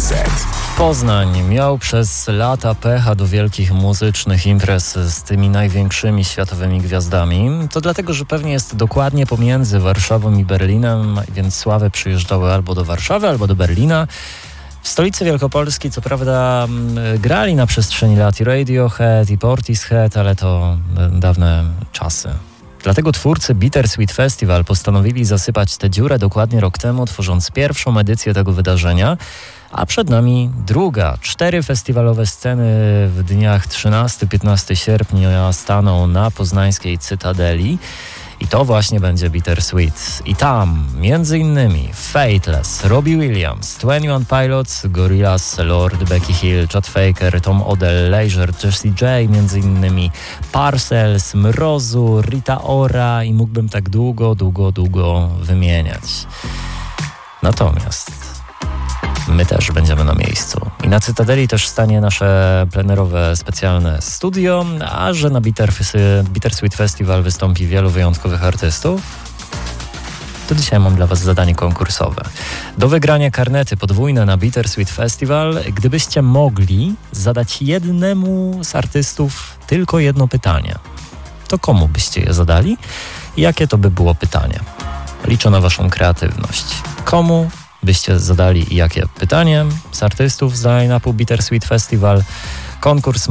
Poznań miał przez lata pecha do wielkich muzycznych imprez z tymi największymi światowymi gwiazdami. To dlatego, że pewnie jest dokładnie pomiędzy Warszawą i Berlinem, więc sławy przyjeżdżały albo do Warszawy, albo do Berlina. W stolicy Wielkopolski co prawda grali na przestrzeni lat i Radiohead, i Portishead, ale to dawne czasy. Dlatego twórcy Bittersweet Festival postanowili zasypać tę dziurę dokładnie rok temu, tworząc pierwszą edycję tego wydarzenia, a przed nami druga. 4 festiwalowe sceny w dniach 13-15 sierpnia staną na poznańskiej Cytadeli. I to właśnie będzie Bittersweet. I tam, między innymi Faithless, Robbie Williams, 21 Pilots, Gorillaz, Lord, Becky Hill, Chad Faker, Tom Odell, Leisure, Jessie J, między innymi Parcels, Mrozu, Rita Ora i mógłbym tak długo wymieniać. Natomiast my też będziemy na miejscu. I na Cytadeli też stanie nasze plenerowe specjalne studio, a że na Bittersweet Festival wystąpi wielu wyjątkowych artystów, to dzisiaj mam dla Was zadanie konkursowe. Do wygrania karnety podwójne na Bittersweet Festival, gdybyście mogli zadać jednemu z artystów tylko jedno pytanie, to komu byście je zadali? I jakie to by było pytanie? Liczę na Waszą kreatywność. Komu byście zadali jakie pytanie z artystów z line-upu Bittersweet Festival? Konkurs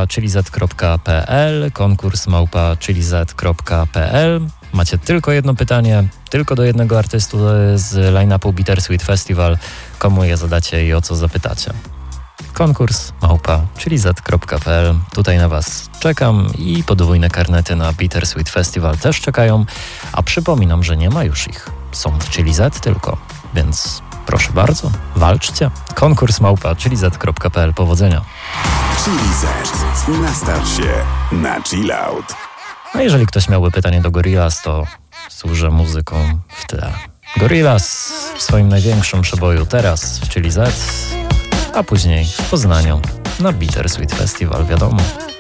@chiliz.pl. Macie tylko jedno pytanie, tylko do jednego artystu z line-upu Bittersweet Festival. Komu je zadacie i o co zapytacie? Konkurs @chiliz.pl. Tutaj na Was czekam i podwójne karnety na Bittersweet Festival też czekają. A przypominam, że nie ma już ich. Są w Chili Z tylko. Więc proszę bardzo, walczcie. Konkurs @chiliz.pl. Powodzenia. Chili Z. Nastaw się na chill out. A jeżeli ktoś miałby pytanie do Gorillaz, to służę muzyką w tle. Gorillaz w swoim największym przeboju teraz w Chili Z, a później w Poznaniu na Bittersweet Festival, wiadomo.